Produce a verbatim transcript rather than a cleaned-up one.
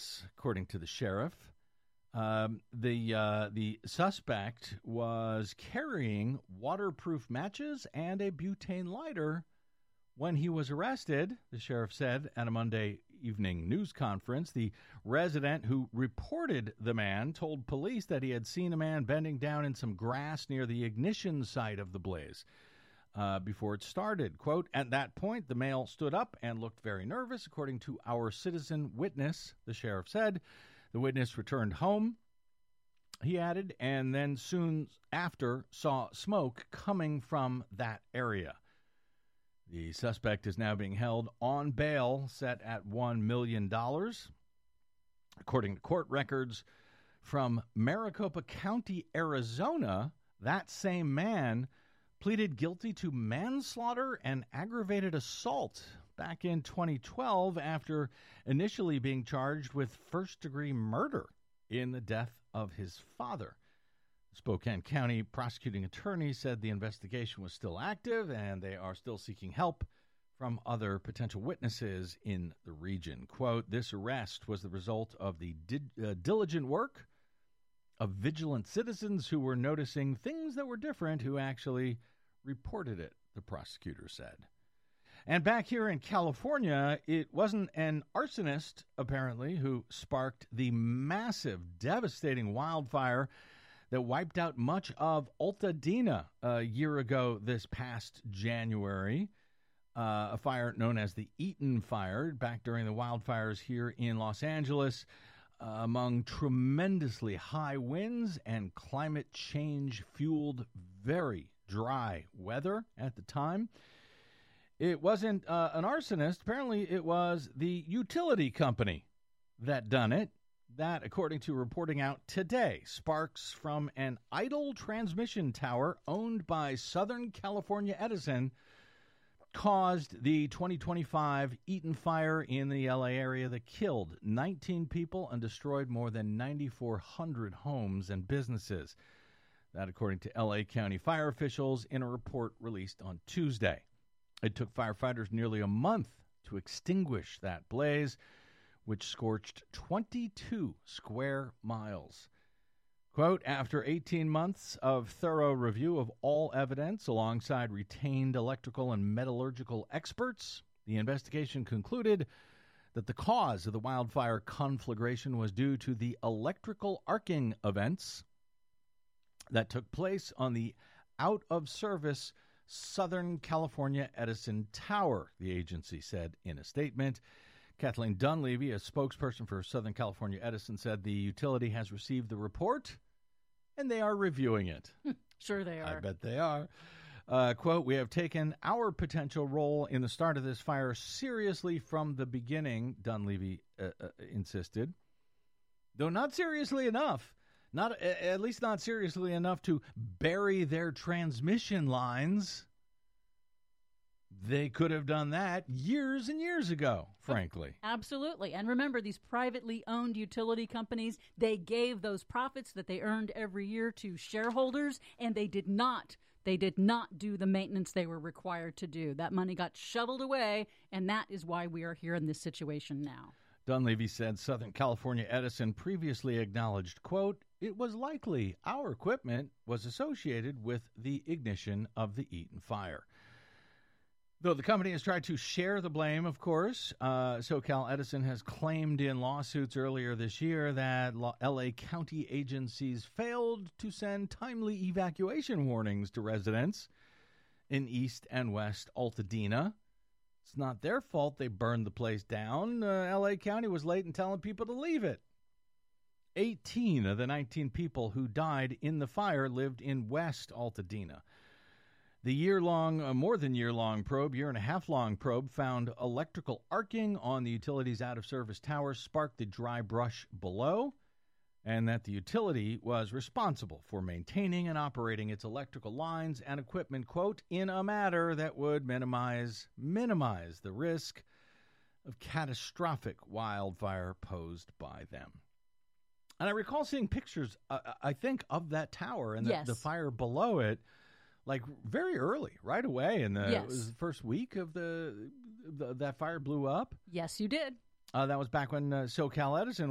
gas, according to the sheriff. Um, the uh, the suspect was carrying waterproof matches and a butane lighter when he was arrested, the sheriff said at a Monday evening news conference. The resident who reported the man told police that he had seen a man bending down in some grass near the ignition site of the blaze uh, before it started. Quote, at that point, the male stood up and looked very nervous, according to our citizen witness, the sheriff said. The witness returned home, he added, and then soon after saw smoke coming from that area. The suspect is now being held on bail set at one million dollars. According to court records from Maricopa County, Arizona, that same man pleaded guilty to manslaughter and aggravated assault back in twenty twelve after initially being charged with first-degree murder in the death of his father. Spokane County prosecuting attorney said the investigation was still active and they are still seeking help from other potential witnesses in the region. Quote, this arrest was the result of the di- uh, diligent work of vigilant citizens who were noticing things that were different, who actually reported it, the prosecutor said. And back here in California, it wasn't an arsonist, apparently, who sparked the massive, devastating wildfire that wiped out much of Altadena a year ago this past January. Uh, a fire known as the Eaton Fire, back during the wildfires here in Los Angeles, uh, among tremendously high winds and climate change-fueled, very dry weather at the time. It wasn't uh, an arsonist. Apparently, it was the utility company that done it. That, according to reporting out today, sparks from an idle transmission tower owned by Southern California Edison caused the twenty twenty-five Eaton Fire in the L A area that killed nineteen people and destroyed more than nine thousand four hundred homes and businesses. That, according to L A County fire officials in a report released on Tuesday. It took firefighters nearly a month to extinguish that blaze, which scorched twenty-two square miles. Quote, after eighteen months of thorough review of all evidence alongside retained electrical and metallurgical experts, the investigation concluded that the cause of the wildfire conflagration was due to the electrical arcing events that took place on the out-of-service Southern California Edison Tower, the agency said in a statement. Kathleen Dunleavy, a spokesperson for Southern California Edison, said the utility has received the report and they are reviewing it. Sure they are. I bet they are. Uh, quote, we have taken our potential role in the start of this fire seriously from the beginning, Dunleavy uh, uh, insisted. Though not seriously enough. Not at least not seriously enough to bury their transmission lines. They could have done that years and years ago, frankly. Absolutely. And remember, these privately owned utility companies, they gave those profits that they earned every year to shareholders, and they did not. They did not do the maintenance they were required to do. That money got shoveled away, and that is why we are here in this situation now. Dunleavy said Southern California Edison previously acknowledged, quote, it was likely our equipment was associated with the ignition of the Eaton Fire. Though the company has tried to share the blame, of course, uh, SoCal Edison has claimed in lawsuits earlier this year that L A County agencies failed to send timely evacuation warnings to residents in East and West Altadena. It's not their fault they burned the place down. Uh, L A County was late in telling people to leave it. eighteen of the nineteen people who died in the fire lived in West Altadena. The year-long, uh, more than year-long probe, year-and-a-half-long probe, found electrical arcing on the utility's out-of-service tower sparked the dry brush below, and that the utility was responsible for maintaining and operating its electrical lines and equipment, quote, in a manner that would minimize, minimize the risk of catastrophic wildfire posed by them. And I recall seeing pictures, uh, I think, of that tower and the, yes. the fire below it, like very early, right away. In the, yes. it was the first week of the, the that fire blew up. Yes, you did. Uh, that was back when uh, SoCal Edison